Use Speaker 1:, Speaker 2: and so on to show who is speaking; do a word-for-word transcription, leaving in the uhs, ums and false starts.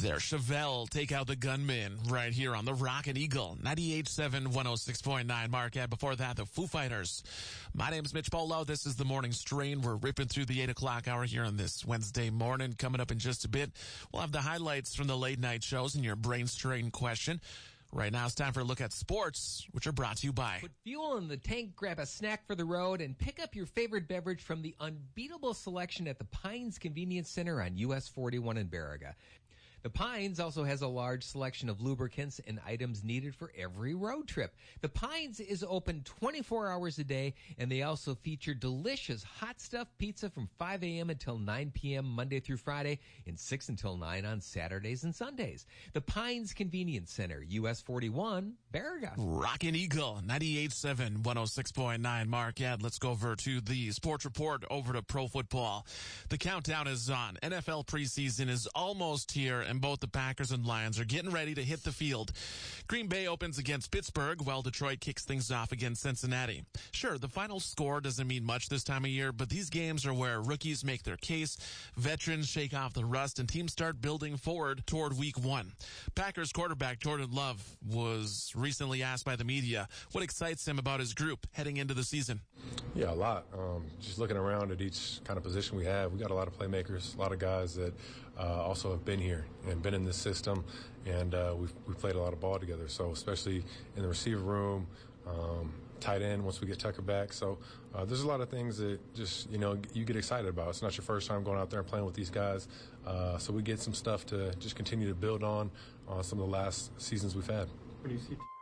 Speaker 1: There, Chevelle, Take Out the Gunman, right here on the Rocket Eagle, ninety-eight point seven, one oh six point nine Marquette. Before that, the Foo Fighters. My name is Mitch Polo. This is the Morning Strain. We're ripping through the eight o'clock hour here on this Wednesday morning. Coming up in just a bit, we'll have the highlights from the late night shows and your brain strain question. Right now, it's time for a look at sports, which are brought to you by...
Speaker 2: Put fuel in the tank, grab a snack for the road, and pick up your favorite beverage from the unbeatable selection at the Pines Convenience Center on U S forty-one in Baraga. The Pines also has a large selection of lubricants and items needed for every road trip. The Pines is open twenty-four hours a day, and they also feature delicious hot stuffed pizza from five a.m. until nine p.m. Monday through Friday, and six until nine on Saturdays and Sundays. The Pines Convenience Center, U S forty-one, Baraga.
Speaker 1: Rockin' Eagle, ninety-eight point seven, one oh six point nine Marquette. Let's go over to the sports report, over to pro football. The countdown is on. N F L preseason is almost here, and both the Packers and Lions are getting ready to hit the field. Green Bay opens against Pittsburgh, while Detroit kicks things off against Cincinnati. Sure, the final score doesn't mean much this time of year, but these games are where rookies make their case, veterans shake off the rust, and teams start building forward toward week one. Packers quarterback Jordan Love was recently asked by the media what excites him about his group heading into the season.
Speaker 3: Yeah, a lot. Um, just looking around at each kind of position we have, we got a lot of playmakers, a lot of guys that uh, also have been here and been in this system, and uh, we've, we've played a lot of ball together. So especially in the receiver room, um, tight end once we get Tucker back. So uh, there's a lot of things that just, you know, you get excited about. It's not your first time going out there and playing with these guys. Uh, so we get some stuff to just continue to build on uh, some of the last seasons we've had.
Speaker 4: When you see